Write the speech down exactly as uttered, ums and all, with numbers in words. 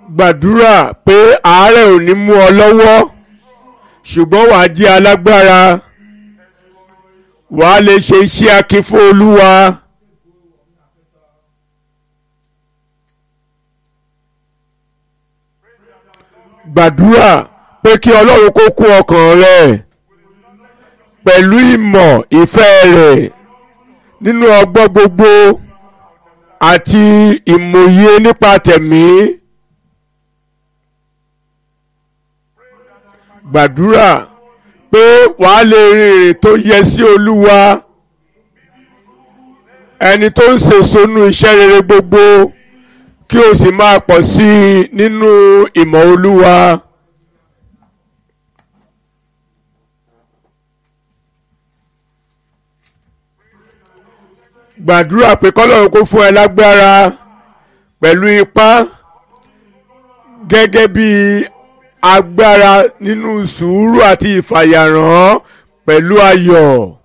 gbàdúrà pé àárẹ̀ ò ní mú ọ lọ́wọ́ ṣùgbọ́n wàá jẹ́ alágbára wàá lè ṣe iṣẹ́ akin fún Olúwa. gbàdúrà pé kí Ọlọ́run kó kún ọkàn rẹ pẹ̀lú ìmọ̀ ìfẹ́ rẹ̀ nínú ọgbọ́n gbogbo àti ìmòye nípa tẹ̀mí. gbàdúrà pé wàá lè rìnrìn tó yẹ sí Olúwa ẹni tó ń ṣèṣonú iṣẹ́ rere gbogbo kí o sì máa pọ̀ sí i nínú ìmọ̀ Olúwa. gbàdúrà pé k'Ọlọ́run kó fún ẹ lágbára pẹ̀lú ipá gẹ́gẹ́ bí agbára nínú sùúrù àti ìfàyàrán pẹ̀lú ayọ̀.